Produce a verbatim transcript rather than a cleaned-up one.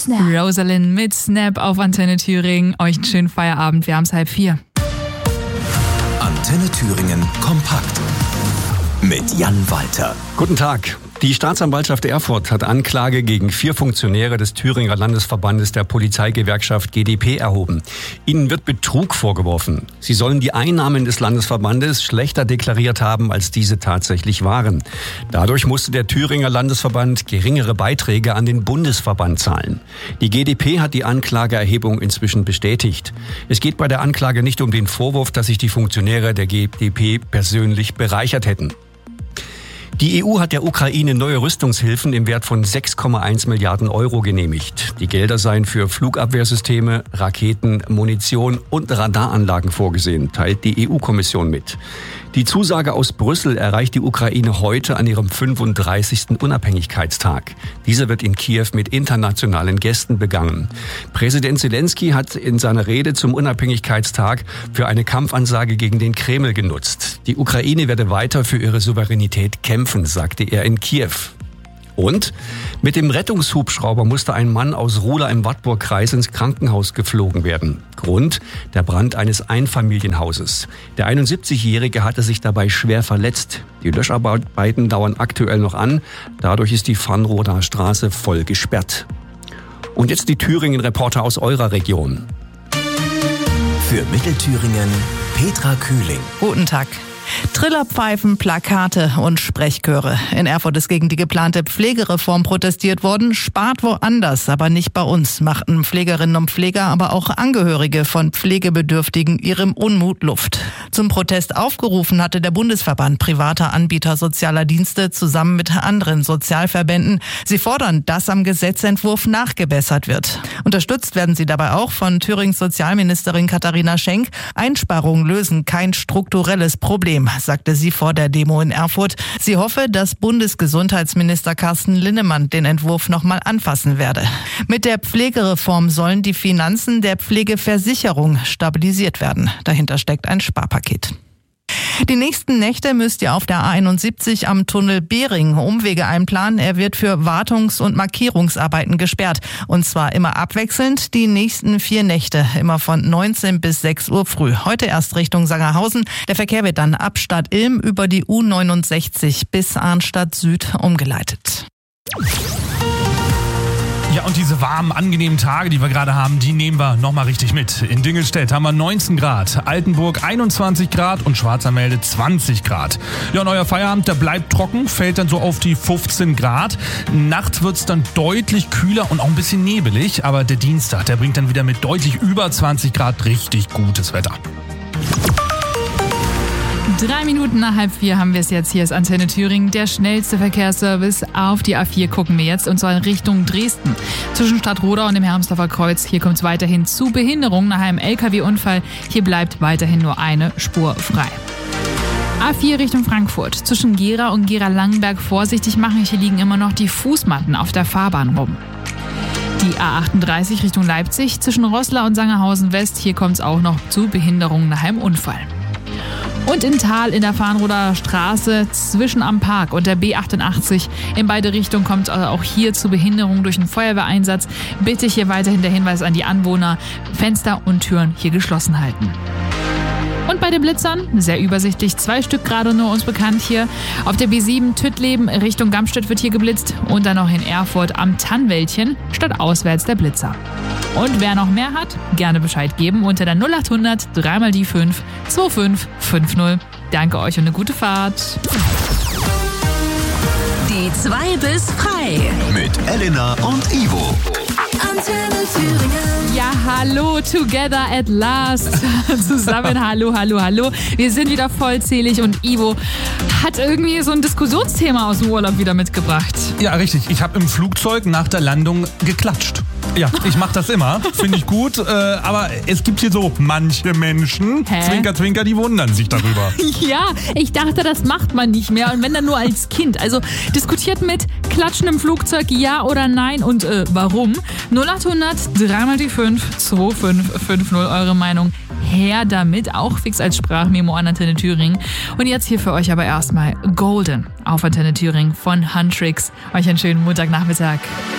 Snap. Rosalind mit Snap auf Antenne Thüringen. Euch einen schönen Feierabend. Wir haben es halb vier. Antenne Thüringen kompakt mit Jan Walter. Guten Tag. Die Staatsanwaltschaft Erfurt hat Anklage gegen vier Funktionäre des Thüringer Landesverbandes der Polizeigewerkschaft G D P erhoben. Ihnen wird Betrug vorgeworfen. Sie sollen die Einnahmen des Landesverbandes schlechter deklariert haben, als diese tatsächlich waren. Dadurch musste der Thüringer Landesverband geringere Beiträge an den Bundesverband zahlen. Die G D P hat die Anklageerhebung inzwischen bestätigt. Es geht bei der Anklage nicht um den Vorwurf, dass sich die Funktionäre der G D P persönlich bereichert hätten. Die E U hat der Ukraine neue Rüstungshilfen im Wert von sechs Komma eins Milliarden Euro genehmigt. Die Gelder seien für Flugabwehrsysteme, Raketen, Munition und Radaranlagen vorgesehen, teilt die E U-Kommission mit. Die Zusage aus Brüssel erreicht die Ukraine heute an ihrem fünfunddreißigsten Unabhängigkeitstag. Dieser wird in Kiew mit internationalen Gästen begangen. Präsident Zelensky hat in seiner Rede zum Unabhängigkeitstag für eine Kampfansage gegen den Kreml genutzt. Die Ukraine werde weiter für ihre Souveränität kämpfen, sagte er in Kiew. Und mit dem Rettungshubschrauber musste ein Mann aus Ruhla im Wartburgkreis ins Krankenhaus geflogen werden. Grund: der Brand eines Einfamilienhauses. Der einundsiebzigjährige hatte sich dabei schwer verletzt. Die Löscharbeiten dauern aktuell noch an. Dadurch ist die Farnroder Straße voll gesperrt. Und jetzt die Thüringen-Reporter aus eurer Region. Für Mittelthüringen Petra Kühling. Guten Tag. Trillerpfeifen, Plakate und Sprechchöre. In Erfurt ist gegen die geplante Pflegereform protestiert worden. Spart woanders, aber nicht bei uns, machten Pflegerinnen und Pfleger, aber auch Angehörige von Pflegebedürftigen ihrem Unmut Luft. Zum Protest aufgerufen hatte der Bundesverband privater Anbieter sozialer Dienste zusammen mit anderen Sozialverbänden. Sie fordern, dass am Gesetzentwurf nachgebessert wird. Unterstützt werden sie dabei auch von Thürings Sozialministerin Katharina Schenk. Einsparungen lösen kein strukturelles Problem, sagte sie vor der Demo in Erfurt. Sie hoffe, dass Bundesgesundheitsminister Carsten Linnemann den Entwurf nochmal anfassen werde. Mit der Pflegereform sollen die Finanzen der Pflegeversicherung stabilisiert werden. Dahinter steckt ein Sparpaket. Die nächsten Nächte müsst ihr auf der A einundsiebzig am Tunnel Behring Umwege einplanen. Er wird für Wartungs- und Markierungsarbeiten gesperrt. Und zwar immer abwechselnd die nächsten vier Nächte, immer von neunzehn bis sechs Uhr früh. Heute erst Richtung Sangerhausen. Der Verkehr wird dann ab Stadt Ilm über die U neunundsechzig bis Arnstadt Süd umgeleitet. Ja, und diese warmen, angenehmen Tage, die wir gerade haben, die nehmen wir nochmal richtig mit. In Dingelstedt haben wir neunzehn Grad, Altenburg einundzwanzig Grad und Schwarzermelde zwanzig Grad. Ja, und euer Feierabend, der bleibt trocken, fällt dann so auf die fünfzehn Grad. Nachts wird's dann deutlich kühler und auch ein bisschen nebelig, aber der Dienstag, der bringt dann wieder mit deutlich über zwanzig Grad richtig gutes Wetter. Drei Minuten nach halb vier haben wir es jetzt. Hier ist Antenne Thüringen, der schnellste Verkehrsservice. Auf die A vier gucken wir jetzt, und zwar in Richtung Dresden. Zwischen Stadtroda und dem Hermsdorfer Kreuz. Hier kommt es weiterhin zu Behinderungen nach einem L K W-Unfall. Hier bleibt weiterhin nur eine Spur frei. A vier Richtung Frankfurt. Zwischen Gera und Gera-Langenberg vorsichtig machen. Hier liegen immer noch die Fußmatten auf der Fahrbahn rum. Die A achtunddreißig Richtung Leipzig. Zwischen Roßla und Sangerhausen West. Hier kommt es auch noch zu Behinderungen nach einem Unfall. Und in Thal in der Farnroder Straße zwischen am Park und der B achtundachtzig. In beide Richtungen kommt auch hier zu Behinderungen durch einen Feuerwehreinsatz. Bitte hier weiterhin der Hinweis an die Anwohner: Fenster und Türen hier geschlossen halten. Und bei den Blitzern, sehr übersichtlich, zwei Stück gerade nur uns bekannt hier. Auf der B sieben Tüttleben Richtung Gamstedt wird hier geblitzt und dann noch in Erfurt am Tannwäldchen statt auswärts der Blitzer. Und wer noch mehr hat, gerne Bescheid geben unter der null achthundert drei mal die fünf zwei fünf fünf null. Danke euch und eine gute Fahrt. Die zwei bis frei. Mit Elena und Ivo. Antenne Thüringen. Ja, hallo, together at last. Zusammen, hallo, hallo, hallo. Wir sind wieder vollzählig und Ivo hat irgendwie so ein Diskussionsthema aus dem Urlaub wieder mitgebracht. Ja, richtig. Ich habe im Flugzeug nach der Landung geklatscht. Ja, ich mache das immer, finde ich gut, äh, aber es gibt hier so manche Menschen, Hä? Zwinker, Zwinker, die wundern sich darüber. Ja, ich dachte, das macht man nicht mehr und wenn dann nur als Kind. Also diskutiert mit Klatschen im Flugzeug, ja oder nein und äh, warum? null achthundert drei mal die fünf zwei fünf fünf null, eure Meinung. Her damit, auch fix als Sprachmemo an Antenne Thüringen. Und jetzt hier für euch aber erstmal Golden auf Antenne Thüringen von Huntrix. Euch einen schönen Montagnachmittag.